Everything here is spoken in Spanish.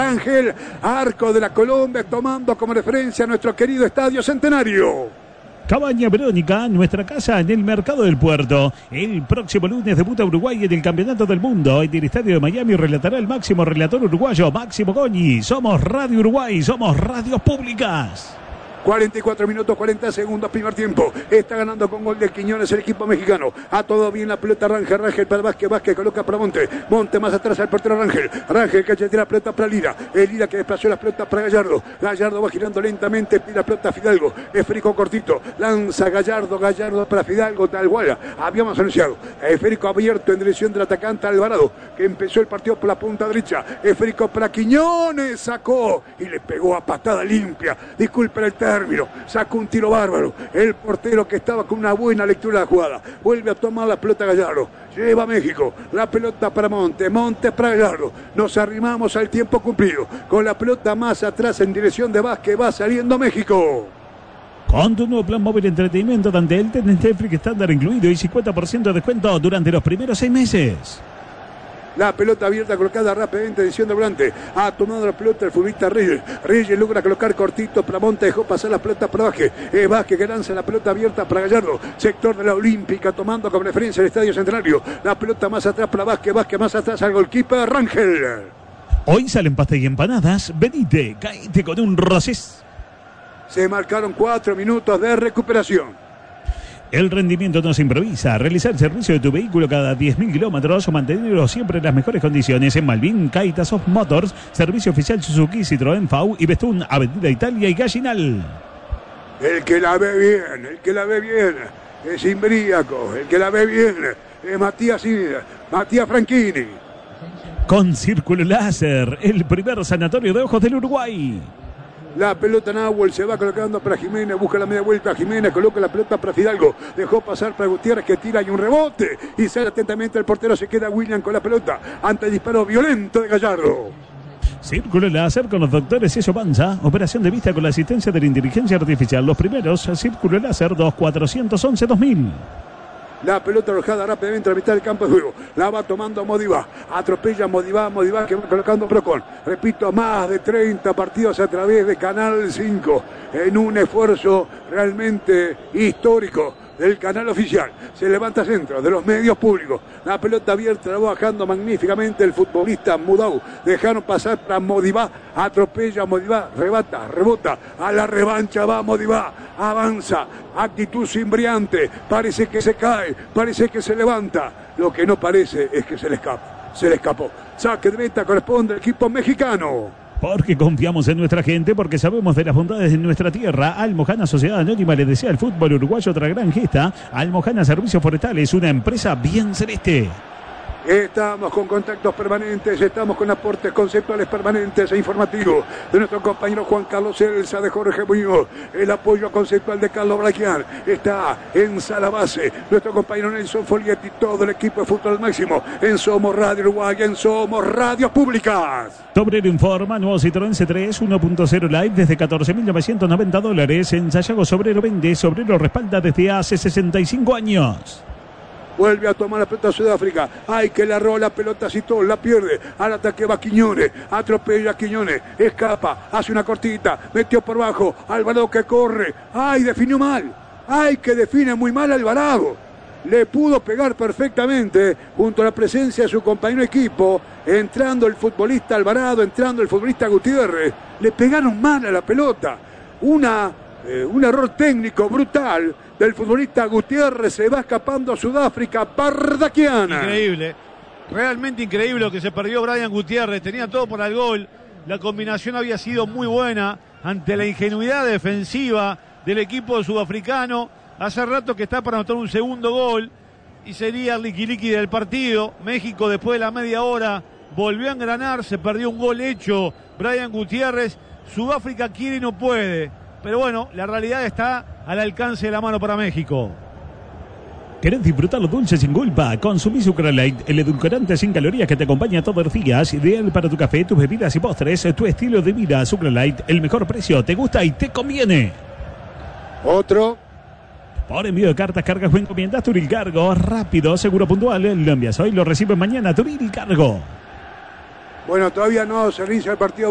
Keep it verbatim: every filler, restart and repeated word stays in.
Rangel, arco de la Colombia, tomando como referencia nuestro querido Estadio Centenario. Cabaña Verónica, nuestra casa en el Mercado del Puerto. El próximo lunes debuta Uruguay en el Campeonato del Mundo. En el Estadio de Miami relatará el máximo relator uruguayo, Máximo Goñi. Somos Radio Uruguay, somos radios públicas. cuarenta y cuatro minutos, cuarenta segundos, primer tiempo. Está ganando con gol de Quiñones el equipo mexicano. A todo bien la pelota Rangel, Rangel para Vázquez, Vázquez coloca para Monte. Monte más atrás al portero Rangel. Rangel que tira la pelota para Lira. El Lira que desplazó la pelota para Gallardo. Gallardo va girando lentamente, pide la pelota a Fidalgo. Esférico cortito. Lanza Gallardo, Gallardo para Fidalgo, tal cual. Habíamos anunciado. Esférico abierto en dirección del atacante Alvarado, que empezó el partido por la punta derecha. Esférico para Quiñones, sacó y le pegó a patada limpia. Disculpen el término. Sacó un tiro bárbaro. El portero que estaba con una buena lectura de la jugada. Vuelve a tomar la pelota Gallardo. Lleva a México. La pelota para Monte. Monte para Gallardo. Nos arrimamos al tiempo cumplido. Con la pelota más atrás en dirección de Vázquez. Va saliendo México. Con tu nuevo plan móvil entretenimiento, donde el Netflix estándar incluido y cincuenta por ciento de descuento durante los primeros seis meses. La pelota abierta colocada rápidamente en dirección de volante. Ha tomado la pelota el futbolista Reyes. Reyes logra colocar cortito para Monte. Dejó pasar la pelota para Vázquez. Es Vázquez que lanza la pelota abierta para Gallardo. Sector de la Olímpica tomando como referencia el Estadio Centenario. La pelota más atrás para Vázquez. Vázquez más atrás al golkeeper Rangel. Hoy salen pastel y empanadas. Venite, caíte con un rosés. Se marcaron cuatro minutos de recuperación. El rendimiento no se improvisa. Realizar el servicio de tu vehículo cada diez mil kilómetros o mantenerlo siempre en las mejores condiciones en Malvin, Kaitas of Motors, servicio oficial Suzuki, Citroën, F A U y Bestún, Avenida Italia y Gallinal. El que la ve bien, el que la ve bien es Imbríaco, el que la ve bien es Matías, Matías Franchini. Con Círculo Láser, el primer sanatorio de ojos del Uruguay. La pelota Nahuel se va colocando para Jiménez, busca la media vuelta Jiménez, coloca la pelota para Fidalgo, dejó pasar para Gutiérrez que tira y un rebote y sale atentamente el portero, se queda William con la pelota ante el disparo violento de Gallardo. Círculo Láser con los doctores Eso Panza, operación de vista con la asistencia de la inteligencia artificial. Los primeros, Círculo Láser dos cuatro once dos mil. La pelota arrojada rápidamente a la mitad del campo de juego. La va tomando Modibá. Atropella Modibá, Modibá que va colocando Procon. Repito, más de treinta partidos a través de Canal cinco. En un esfuerzo realmente histórico del canal oficial. Se levanta centro de los medios públicos. La pelota abierta, la va bajando magníficamente el futbolista Mudau. Dejaron pasar para Modibá. Atropella Modibá, rebata, rebota. A la revancha va Modibá. Avanza. Actitud cimbriante. Parece que se cae. Parece que se levanta. Lo que no parece es que se le escapa. Se le escapó. Saque de meta corresponde al equipo mexicano. Porque confiamos en nuestra gente, porque sabemos de las bondades de nuestra tierra. Almojana Sociedad Anónima le desea al fútbol uruguayo otra gran gesta. Almojana Servicios Forestales, una empresa bien celeste. Estamos con contactos permanentes, estamos con aportes conceptuales permanentes e informativos de nuestro compañero Juan Carlos Elsa, de Jorge Muñoz. El apoyo conceptual de Carlos Braquian está en sala base. Nuestro compañero Nelson Folietti, todo el equipo de Fútbol al Máximo en Somos Radio Uruguay, en Somos Radios Públicas. Tobrero informa, nuevo Citroën C tres uno punto cero Live desde catorce mil novecientos noventa dólares. En Sayago Sobrero vende, Sobrero respalda desde hace sesenta y cinco años. Vuelve a tomar la pelota a Sudáfrica. Ay, que le arroba la pelota Citón, la pierde. Al ataque va Quiñones. Atropella a Quiñones. Escapa. Hace una cortita. Metió por bajo. Alvarado que corre. Ay, definió mal. Ay, que define muy mal Alvarado. Le pudo pegar perfectamente junto a la presencia de su compañero de equipo. Entrando el futbolista Alvarado, entrando el futbolista Gutiérrez. Le pegaron mal a la pelota. Una, eh, un error técnico brutal del futbolista Gutiérrez. Se va escapando a Sudáfrica. Pardaquiana. Increíble, realmente increíble lo que se perdió Brian Gutiérrez. Tenía todo para el gol. La combinación había sido muy buena ante la ingenuidad defensiva del equipo sudafricano. Hace rato que está para anotar un segundo gol y sería el liquiliqui del partido. México, después de la media hora, volvió a engranar. Se perdió un gol hecho Brian Gutiérrez. Sudáfrica quiere y no puede, pero bueno, la realidad está al alcance de la mano para México. ¿Querés disfrutar lo dulce sin culpa? Consumí Sucralite, el edulcorante sin calorías que te acompaña todos los días, ideal para tu café, tus bebidas y postres, tu estilo de vida. Sucralite, el mejor precio, te gusta y te conviene. Otro. Por envío de cartas, cargas o encomiendas, Turil Cargo, rápido, seguro, puntual. Lo envías hoy, lo recibes mañana, Turil Cargo. Bueno, todavía no se inicia el partido.